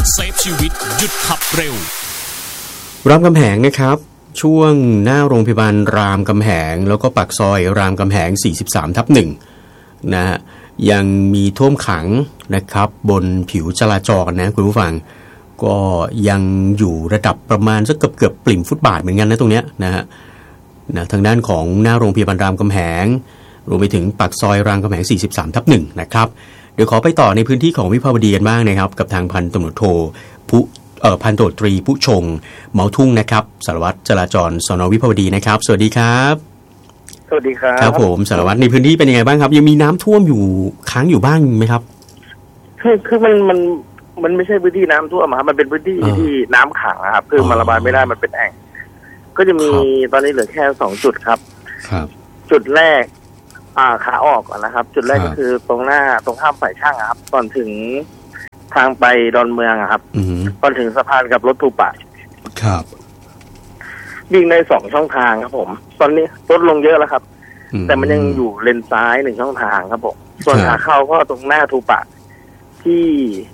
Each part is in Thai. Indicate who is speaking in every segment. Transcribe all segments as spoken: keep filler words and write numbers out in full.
Speaker 1: เซฟชีวิตหยุดขับเร็ว
Speaker 2: รามคำแหงนะครับช่วงหน้าโรงพยาบาลรามคำแหงแล้วก็ปากซอยรามคำแหง สี่สิบสามทับหนึ่ง นะฮะยังมีท่วมขังนะครับบนผิวจราจรนะคุณผู้ฟังก็ยังอยู่ระดับประมาณสักเกือบเกือบปริ่มฟุตบาทเหมือนกันนะตรงเนี้ยนะฮะนะทางด้านของหน้าโรงพยาบาลรามคำแหงรวมไปถึงปากซอยรามคำแหง สี่สิบสามทับหนึ่ง นะครับเดี๋ยวขอไปต่อในพื้นที่ของวิภาวดีกันบ้างนะครับกับทางพันตำรวจโทผู้เอ่อพันตำรวจตรีผู้ชงเมาทุ่งนะครับสารวัตรจราจรสน.วิภาวดีนะครับสวัสดีครับ
Speaker 3: สวัสดีครับ
Speaker 2: ครับผมสารวัตรในพื้นที่เป็นยังไงบ้างครับยังมีน้ำท่วมอยู่ค้างอยู่บ้างไหมครับ
Speaker 3: คือคือมันมันมันไม่ใช่พื้นที่น้ำท่วมครับมันเป็นพื้นที่ที่น้ำขังครับคือมันระบายไม่ได้มันเป็นแอ่งก็จะมีตอนนี้เหลือแค่สองจุดครับ
Speaker 2: ครับ
Speaker 3: จุดแรกอ่าขาออกก่อนนะครับจุดแรกก็คือตรงหน้าตรงข้ามฝ่ายช่างครับก่อนถึงทางไปดอนเมืองครับก่อนถึงสะพานกับรถทูปะ
Speaker 2: ครับ
Speaker 3: วิ่งในสองช่องทางครับผมตอนนี้ลดลงเยอะแล้วครับแต่มันยังอยู่เลนซ้ายหนึ่งช่องทางครับผมส่วนขาเข้าก็ตรงหน้าทูปะที่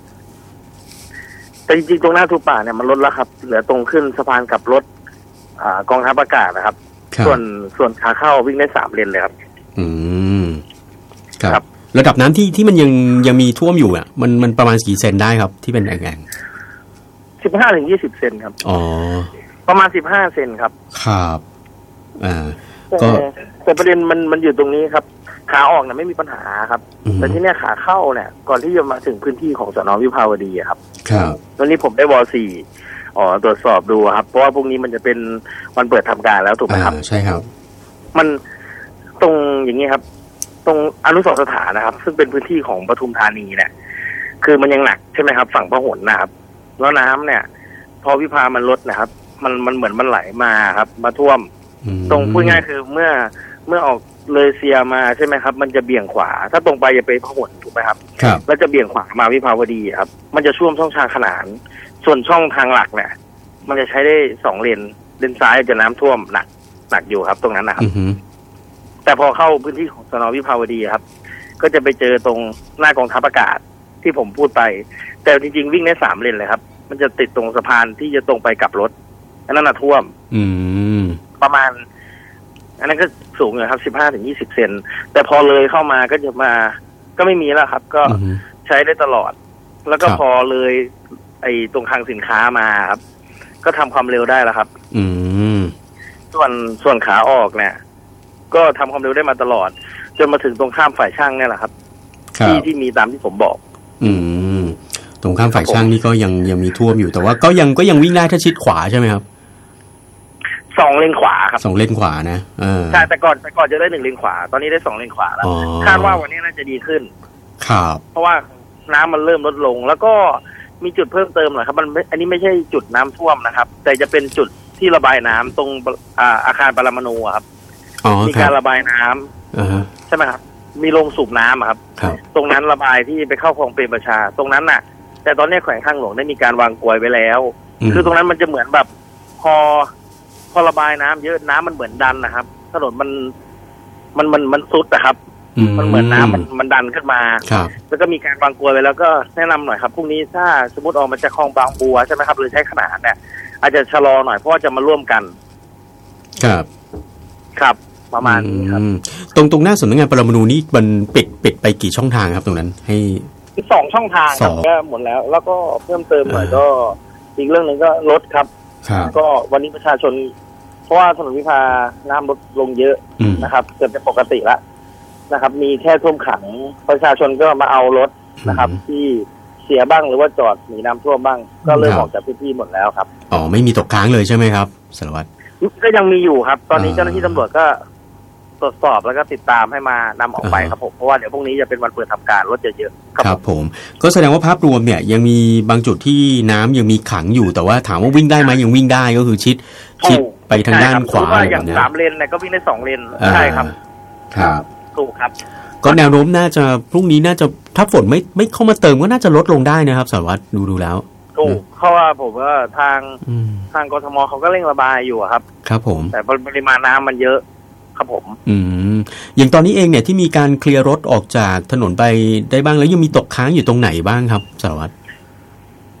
Speaker 3: แต่จริงๆตรงหน้าทูปะเนี่ยมันลดแล้วครับเหลือตรงขึ้นสะพานกับรถอ่ากองทัพอากาศนะครับส่วนส่วนขาเข้าวิ่งได้สามเลนเลยครับ
Speaker 2: อืมครับระดับน้ำที่ที่มันยังยังมีท่วมอยู่อ่ะมันมันประมาณกี่เซนได้ครับที่เป็นแอ่ง
Speaker 3: ๆสิบห้าถึงยี่สิบเซนครับ
Speaker 2: อ๋อ
Speaker 3: ประมาณสิบห้าเซนครับ
Speaker 2: ครับอ่า
Speaker 3: ก็แต่ประเด็นมันมันอยู่ตรงนี้ครับขาออกเนี่ยไม่มีปัญหาครับแต่ที่เนี้ยขาเข้าเนี่ยก่อนที่จะมาถึงพื้นที่ของสน.วิภาวดีครับ
Speaker 2: ครับ
Speaker 3: ตอนนี้ผมได้ว.สี่อ๋อตรวจสอบดูครับเพราะว่าพรุ่งนี้มันจะเป็นวันเปิดทำการแล้วถูกไหมครับ
Speaker 2: ใช่ครับ
Speaker 3: มันตรงอย่างนี้ครับตรงอนุสรณ์สถานนะครับซึ่งเป็นพื้นที่ของปทุมธานีเนี่ยคือมันยังหนักใช่ไหมครับฝั่งพหลนะครับแล้วน้ำเนี่ยพอวิภามันลดนะครับมันมันเหมือนมันไหลมาครับมาท่วมตรงพูดง่ายคือเมื่อเมื่อออกเลยเซียมาใช่ไหมครับมันจะเบี่ยงขวาถ้าตรงไปจะไปพหลถูกไหมครับ
Speaker 2: ครับ
Speaker 3: แล้วจะเบี่ยงขวามาวิภาวดีครับมันจะช่วมช่องทางขนานส่วนช่องทางหลักเนี่ยมันจะใช้ได้สองเลนเลนซ้ายจะน้ำท่วมหนักหนักอยู่ครับตรงนั้นนะครับแต่พอเข้าพื้นที่ของสน.วิภาวดีครับก็จะไปเจอตรงหน้ากองทัพอากาศที่ผมพูดไปแต่จริงๆวิ่งได้สามเลนเลยครับมันจะติดตรงสะพานที่จะตรงไปกับรถอันนั้นน่ะท่วม
Speaker 2: อืม
Speaker 3: ประมาณอันนั้นก็สูงอยู่ครับสิบห้าถึงยี่สิบเซนแต่พอเลยเข้ามาก็จะมาก็ไม่มีแล้วครับก็ใช้ได้ตลอดแล้วก็พอเลยไอ้ตรงคลังสินค้ามาครับก็ทำความเร็วได้แล้วครับ
Speaker 2: อืม
Speaker 3: ส่วนส่วนขาออกเนี่ยก็ทำความเร็วได้มาตลอดจนมาถึงตรงข้ามฝ่ายช่างเนี่ยแหละครับที่ที่มีตามที่ผมบอก
Speaker 2: อืมตรงข้ามฝ่ายช่างนี่ก็ยังยังมีท่วมอยู่แต่ว่าก็ยังก็ยังวิ่งได้ถ้าชิดขวาใช่ไหมครับ
Speaker 3: สองเลนขวาครับ
Speaker 2: สองเลนขวานะเออ
Speaker 3: ใช่แต่ก่อนแต่ก่อนจะได้หนึ่งเลนขวาตอนนี้ได้สองเลนขวาแล้วคาดว่าวันนี้น่าจะดีขึ้น
Speaker 2: ครับ
Speaker 3: เพราะว่าน้ำมันเริ่มลดลงแล้วก็มีจุดเพิ่มเติมหน่อยครับมันอันนี้ไม่ใช่จุดน้ำท่วมนะครับแต่จะเป็นจุดที่ระบายน้ำตรงอ่าอาคารปรมาณูครับมีการระบายน้ำใช่ไหมครับมีโรงสูบน้ำครับตรงนั้นระบายที่ไปเข้าคลองเปรมประชาตรงนั้นน่ะแต่ตอนนี้แขวงทางหลวงได้มีการวางกลวยไว้แล้วคือตรงนั้นมันจะเหมือนแบบพอพอระบายน้ำเยอะน้ำมันเหมือนดันนะครับถนนมันมันมันมันซุดนะครับมันเหมือนน้ำมันมันดันขึ้นมาแล้วก็มีการวางกลวยไว้แล้วก็แนะนำหน่อยครับพรุ่งนี้ถ้าสมมติออกมาจากคลองบางบัวใช่ไหมครับหรือใช้ขนาดเนี่ยอาจจะชะลอหน่อยเพราะว่าจะมาร่วมกัน
Speaker 2: ครับ
Speaker 3: ครับประมาณนี้ครับ
Speaker 2: ตรงตรงหน้าสำนักงานปรมาณูนี่มันปิดปิดไปกี่ช่องทางครับตรงนั้นให้
Speaker 3: สองช่องทางก็หมดแล้วแล้วก็เพิ่มเติมหน่อยก็อีกเรื่องหนึ่งก็รถครับก็วันนี้ประชาชนเพราะว่าถนนวิภาน้ำลดลงเยอะนะครับเกือบจะปกติแล้วนะครับมีแค่ท่วมขังประชาชนก็มาเอารถนะครับที่เสียบ้างหรือว่าจอดหนีน้ำท่วมบ้างก็เริ่มออกจากพื้นที่หมดแล้วครับ
Speaker 2: อ๋อไม่มีตกค้างเลยใช่ไหมครับสารวัตร
Speaker 3: ก็ยังมีอยู่ครับตอนนี้เจ้าหน้าที่ตำรวจก็ตรวจสอบแล้วก็ติดตามให้มานำออกไปครับผมเพราะว่าเดี๋ยวพรุ่งนี้จะเป็นวันเปิดทำการรถเยอะ
Speaker 2: ๆครับผมก็แสดงว่าภาพรวมเนี่ยยังมีบางจุดที่น้ำยังมีขังอยู่แต่ว่าถามว่าวิ่งได้ไหมยังวิ่งได้ก็คือชิดชิดไปทางด้านขวาอะไรแบบนี้
Speaker 3: สามเลนเนี่ยก็วิ่งได้สองเลนใช่ครับ
Speaker 2: ครับ
Speaker 3: ถูกครับ
Speaker 2: ก็แนวโน้มน่าจะพรุ่งนี้น่าจะถ้าฝนไม่ไม่เข้ามาเติมก็น่าจะลดลงได้นะครับสารวัตรดูดูแล้ว
Speaker 3: ถูกเพราะว่าผมว่าทางทางกทมเขาก็เร่งระบายอยู่ครับ
Speaker 2: ครับผม
Speaker 3: แต่ปริมาณน้ำมันเยอะครับผม
Speaker 2: อืมอย่างตอนนี้เองเนี่ยที่มีการเคลียร์รถออกจากถนนไปได้บ้างแล้วยังมีตกค้างอยู่ตรงไหนบ้างครับสารวัตร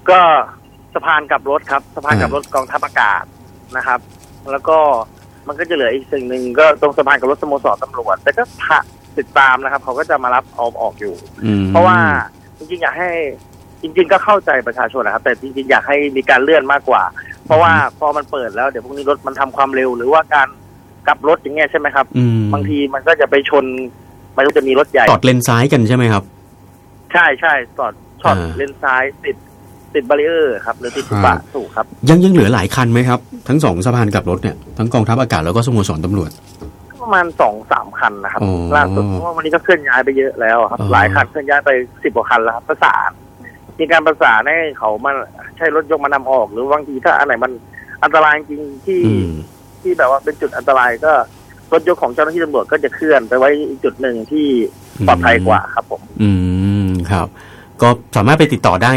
Speaker 3: ก็สะพานกลับรถครับสะพานกลับรถกองทัพอากาศนะครับแล้วก็มันก็จะเหลืออีกสิ่งหนึ่งก็ตรงสะพานกับรถสโมสรตำรวจแต่ก็ติดตามนะครับเขาก็จะมารับเอาออกอยู่เพราะว่าจริงๆอยากให้จริงๆก็เข้าใจประชาชนนะครับแต่จริงๆอยากให้มีการเลื่อนมากกว่าเพราะว่าพอมันเปิดแล้วเดี๋ยวพวกนี้รถมันทำความเร็วหรือว่าการกลับรถอย่างเงี้ยใช่ไหมครับบางทีมันก็จะไปชนมันก็จะมีรถใหญ่
Speaker 2: จอดเลนซ้ายกันใช่ไหมครับ
Speaker 3: ใช่ใช่จอดช็อตเลนซ้ายติดติดบารีเออร์ครับหรือติดฟุตบาทถูกครับ
Speaker 2: ยังยังเหลือหลายคันไหมครับทั้งสองสะพานกลับรถเนี่ยทั้งกองทัพอากาศแล้วก็สโมสรตำรวจ
Speaker 3: ประมาณสองสามคันนะครับล่าสุดเพราะว่าวันนี้ก็เคลื่อนย้ายไปเยอะแล้วครับหลายคันเคลื่อนย้ายไปสิบกว่าคันแล้วครับประสานมีการประสานให้เขามาใช้รถยกมานำออกหรือบางทีถ้าอันไหนมันอันตรายจริงที่ที่แบบว่าเป็นจุดอันตรายก็รถยกของเจ้าหน้าที่ตำรวจก็จะเคลื่อนไปไว้อีกจุดหนึ่งที่ปลอดภัยกว่าครับผม
Speaker 2: อืมครับก็สามารถไปติดต่อได้